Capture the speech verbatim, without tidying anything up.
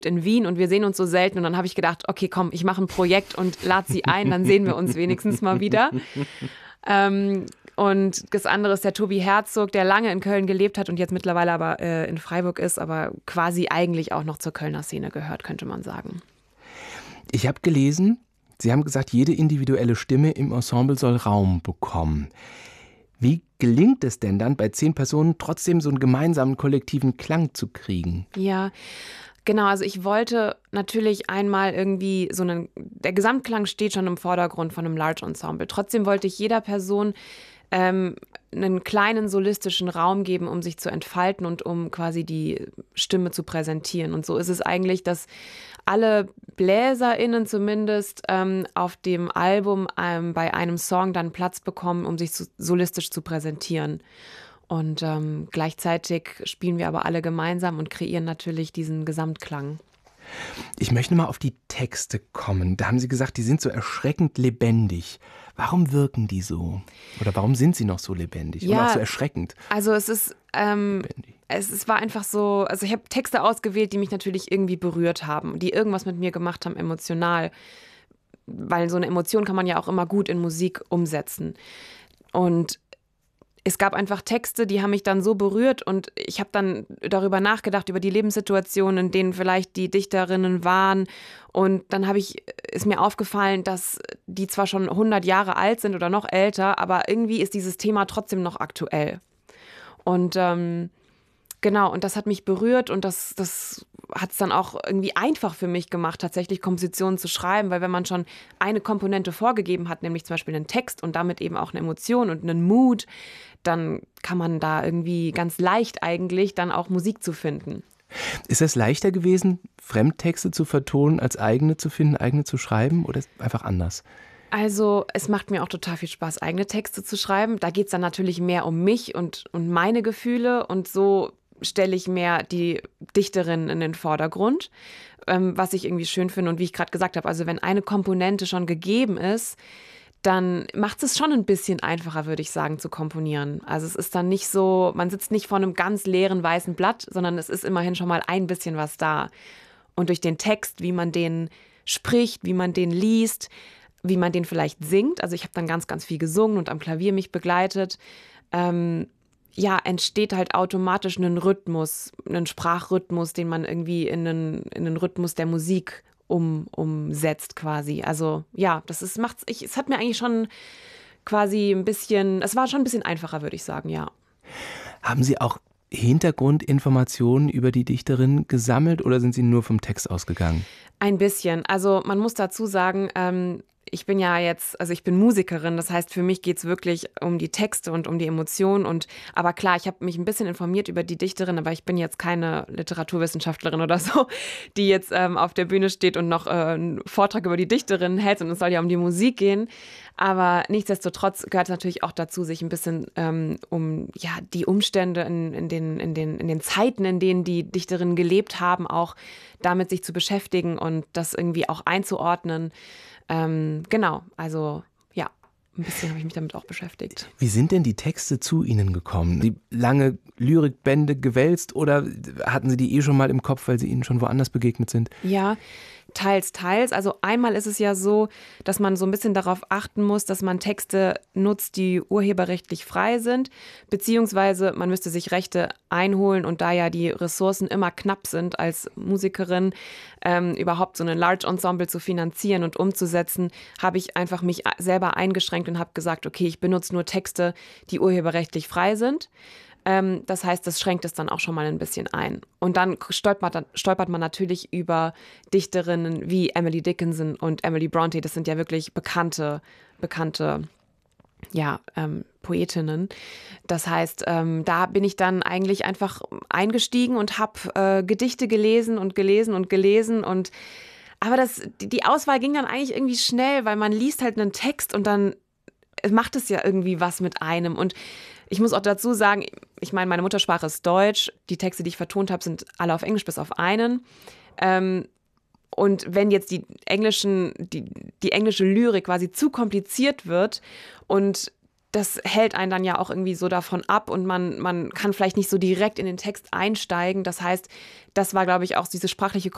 in Wien und wir sehen uns so selten. Und dann habe ich gedacht, okay, komm, ich mache ein Projekt und lade sie ein, dann sehen wir uns wenigstens mal wieder. ähm, und das andere ist der Tobi Herzog, der lange in Köln gelebt hat und jetzt mittlerweile aber äh, in Freiburg ist, aber quasi eigentlich auch noch zur Kölner Szene gehört, könnte man sagen. Ich habe gelesen, Sie haben gesagt, jede individuelle Stimme im Ensemble soll Raum bekommen. Wie gelingt es denn dann, bei zehn Personen trotzdem so einen gemeinsamen kollektiven Klang zu kriegen? Ja, genau. Also ich wollte natürlich einmal irgendwie so einen, der Gesamtklang steht schon im Vordergrund von einem Large Ensemble. Trotzdem wollte ich jeder Person ähm, einen kleinen solistischen Raum geben, um sich zu entfalten und um quasi die Stimme zu präsentieren. Und so ist es eigentlich, dass alle BläserInnen zumindest ähm, auf dem Album ähm, bei einem Song dann Platz bekommen, um sich zu, solistisch zu präsentieren. Und ähm, gleichzeitig spielen wir aber alle gemeinsam und kreieren natürlich diesen Gesamtklang. Ich möchte mal auf die Texte kommen. Da haben Sie gesagt, die sind so erschreckend lebendig. Warum wirken die so? Oder warum sind sie noch so lebendig ja, und auch so erschreckend? Also es ist, ähm, es, es war einfach so, also ich habe Texte ausgewählt, die mich natürlich irgendwie berührt haben, die irgendwas mit mir gemacht haben, emotional. Weil so eine Emotion kann man ja auch immer gut in Musik umsetzen. Und es gab einfach Texte, die haben mich dann so berührt und ich habe dann darüber nachgedacht, über die Lebenssituationen, in denen vielleicht die Dichterinnen waren. Und dann habe ich, ist mir aufgefallen, dass die zwar schon hundert Jahre alt sind oder noch älter, aber irgendwie ist dieses Thema trotzdem noch aktuell. Und ähm, genau, und das hat mich berührt und das, das hat es dann auch irgendwie einfach für mich gemacht, tatsächlich Kompositionen zu schreiben, weil wenn man schon eine Komponente vorgegeben hat, nämlich zum Beispiel einen Text und damit eben auch eine Emotion und einen Mood, dann kann man da irgendwie ganz leicht eigentlich dann auch Musik zu finden. Ist es leichter gewesen, Fremdtexte zu vertonen, als eigene zu finden, eigene zu schreiben oder ist es einfach anders? Also es macht mir auch total viel Spaß, eigene Texte zu schreiben. Da geht es dann natürlich mehr um mich und, und meine Gefühle und so stelle ich mehr die Dichterin in den Vordergrund, ähm, was ich irgendwie schön finde. Und wie ich gerade gesagt habe, also wenn eine Komponente schon gegeben ist, dann macht es schon ein bisschen einfacher, würde ich sagen, zu komponieren. Also es ist dann nicht so, man sitzt nicht vor einem ganz leeren weißen Blatt, sondern es ist immerhin schon mal ein bisschen was da. Und durch den Text, wie man den spricht, wie man den liest, wie man den vielleicht singt, also ich habe dann ganz, ganz viel gesungen und am Klavier mich begleitet, ähm, ja, entsteht halt automatisch ein Rhythmus, ein Sprachrhythmus, den man irgendwie in einen, in einen Rhythmus der Musik um, umsetzt quasi. Also ja, das ist, macht's, ich, es hat mir eigentlich schon quasi ein bisschen, es war schon ein bisschen einfacher, würde ich sagen, ja. Haben Sie auch Hintergrundinformationen über die Dichterin gesammelt oder sind Sie nur vom Text ausgegangen? Ein bisschen. Also man muss dazu sagen, ähm, ich bin ja jetzt, also ich bin Musikerin, das heißt, für mich geht es wirklich um die Texte und um die Emotionen. Und aber klar, ich habe mich ein bisschen informiert über die Dichterin, aber ich bin jetzt keine Literaturwissenschaftlerin oder so, die jetzt ähm, auf der Bühne steht und noch äh, einen Vortrag über die Dichterin hält und es soll ja um die Musik gehen. Aber nichtsdestotrotz gehört es natürlich auch dazu, sich ein bisschen ähm, um ja, die Umstände in, in, den, in, den, in den Zeiten, in denen die Dichterinnen gelebt haben, auch damit sich zu beschäftigen und das irgendwie auch einzuordnen. Ähm, genau, also ja, ein bisschen habe ich mich damit auch beschäftigt. Wie sind denn die Texte zu Ihnen gekommen? Die lange Lyrikbände gewälzt oder hatten Sie die eh schon mal im Kopf, weil sie Ihnen schon woanders begegnet sind? Ja, teils, teils. Also einmal ist es ja so, dass man so ein bisschen darauf achten muss, dass man Texte nutzt, die urheberrechtlich frei sind, beziehungsweise man müsste sich Rechte einholen und da ja die Ressourcen immer knapp sind als Musikerin, ähm, überhaupt so ein Large Ensemble zu finanzieren und umzusetzen, habe ich einfach mich selber eingeschränkt und habe gesagt, okay, ich benutze nur Texte, die urheberrechtlich frei sind. Ähm, das heißt, das schränkt es dann auch schon mal ein bisschen ein. Und dann stolpert, stolpert man natürlich über Dichterinnen wie Emily Dickinson und Emily Bronte. Das sind ja wirklich bekannte, bekannte ja, ähm, Poetinnen. Das heißt, ähm, da bin ich dann eigentlich einfach eingestiegen und habe äh, Gedichte gelesen und gelesen und gelesen und aber das, die Auswahl ging dann eigentlich irgendwie schnell, weil man liest halt einen Text und dann macht es ja irgendwie was mit einem. Und ich muss auch dazu sagen, ich meine, meine Muttersprache ist Deutsch. Die Texte, die ich vertont habe, sind alle auf Englisch, bis auf einen. Ähm, und wenn jetzt die englischen, die, die englische Lyrik quasi zu kompliziert wird und das hält einen dann ja auch irgendwie so davon ab und man, man kann vielleicht nicht so direkt in den Text einsteigen. Das heißt, das war, glaube ich, auch diese sprachliche